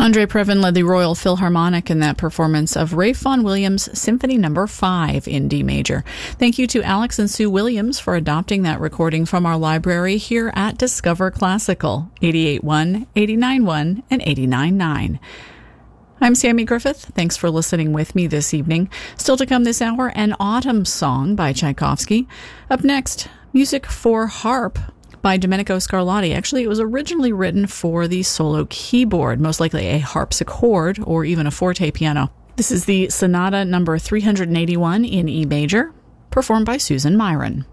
Andre Previn led the Royal Philharmonic in that performance of Ralph Vaughan Williams' Symphony No. 5 in D major. Thank you to Alex and Sue Williams for adopting that recording from our library here at Discover Classical, 88.1, 89.1, and 89.9. I'm Sammy Griffith. Thanks for listening with me this evening. Still to come this hour, an autumn song by Tchaikovsky. Up next, music for harp by Domenico Scarlatti. Actually, it was originally written for the solo keyboard, most likely a harpsichord or even a forte piano. This is the Sonata number 381 in E major, performed by Susan Myron.